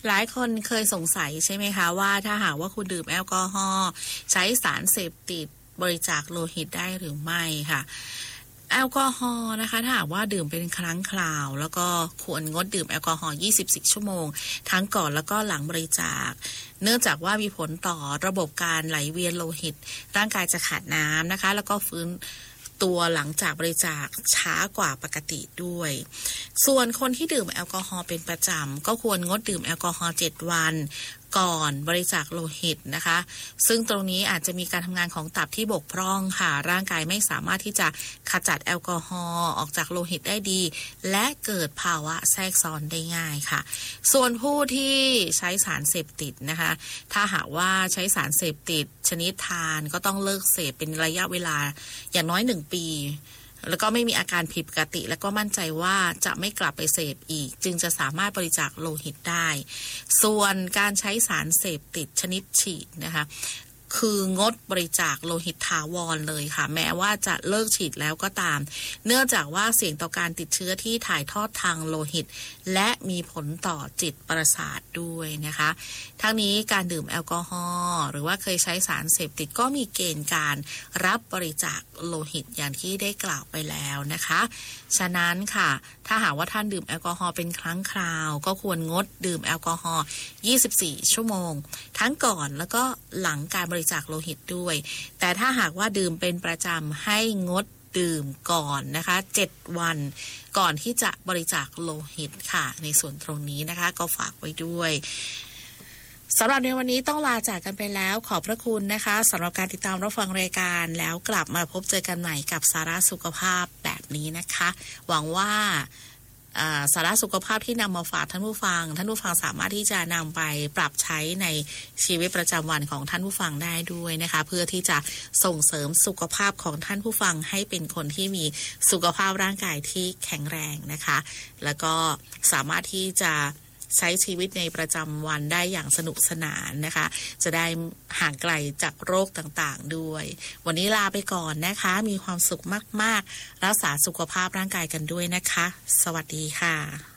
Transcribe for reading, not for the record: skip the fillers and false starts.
หลายคนเคยสงสัยใช่ไหมคะว่าถ้าหากว่าคุณดื่มแอลกอฮอล์ใช้สารเสพติดบริจาคโลหิตได้หรือไม่ค่ะแอลกอฮอล์นะคะถ้าหากว่าดื่มเป็นครั้งคราวแล้วก็ควรงดดื่มแอลกอฮอล์24 ชั่วโมงทั้งก่อนแล้วก็หลังบริจาคเนื่องจากว่ามีผลต่อระบบการไหลเวียนโลหิตร่างกายจะขาดน้ำนะคะแล้วก็ฟื้นตัวหลังจากบริจาคช้ากว่าปกติด้วยส่วนคนที่ดื่มแอลกอฮอล์เป็นประจำก็ควรงดดื่มแอลกอฮอล์7 วันก่อนบริจาคโลหิตนะคะซึ่งตรงนี้อาจจะมีการทำงานของตับที่บกพร่องค่ะร่างกายไม่สามารถที่จะขจัดแอลกอฮอล์ออกจากโลหิตได้ดีและเกิดภาวะแทรกซ้อนได้ง่ายค่ะส่วนผู้ที่ใช้สารเสพติดนะคะถ้าหากว่าใช้สารเสพติดชนิดทานก็ต้องเลิกเสพเป็นระยะเวลาอย่างน้อย1 ปีแล้วก็ไม่มีอาการผิดปกติแล้วก็มั่นใจว่าจะไม่กลับไปเสพอีกจึงจะสามารถบริจาคโลหิตได้ส่วนการใช้สารเสพติดชนิดฉีดนะคะคืองดบริจาคโลหิตถาวรเลยค่ะแม้ว่าจะเลิกฉีดแล้วก็ตามเนื่องจากว่าเสี่ยงต่อการติดเชื้อที่ถ่ายทอดทางโลหิตและมีผลต่อจิตประสาทด้วยนะคะทั้งนี้การดื่มแอลกอฮอล์หรือว่าเคยใช้สารเสพติดก็มีเกณฑ์การรับบริจาคโลหิตอย่างที่ได้กล่าวไปแล้วนะคะฉะนั้นค่ะถ้าหากว่าท่านดื่มแอลกอฮอล์เป็นครั้งคราวก็ควรงดดื่มแอลกอฮอล์24 ชั่วโมงทั้งก่อนแล้วก็หลังการบริจาคโลหิตด้วยแต่ถ้าหากว่าดื่มเป็นประจำให้งดดื่มก่อนนะคะ7 วันก่อนที่จะบริจาคโลหิตค่ะในส่วนตรงนี้นะคะก็ฝากไว้ด้วยสำหรับในวันนี้ต้องลาจากกันไปแล้วขอบพระคุณนะคะสำหรับการติดตามรับฟังรายการแล้วกลับมาพบเจอกันใหม่กับสาระสุขภาพแบบนี้นะคะหวังว่าสาระสุขภาพที่นำมาฝากท่านผู้ฟังสามารถที่จะนำไปปรับใช้ในชีวิตประจำวันของท่านผู้ฟังได้ด้วยนะคะเพื่อที่จะส่งเสริมสุขภาพของท่านผู้ฟังให้เป็นคนที่มีสุขภาพร่างกายที่แข็งแรงนะคะแล้วก็สามารถที่จะใช้ชีวิตในประจำวันได้อย่างสนุกสนานนะคะจะได้ห่างไกลจากโรคต่างๆด้วยวันนี้ลาไปก่อนนะคะมีความสุขมากๆรักษาสุขภาพร่างกายกันด้วยนะคะสวัสดีค่ะ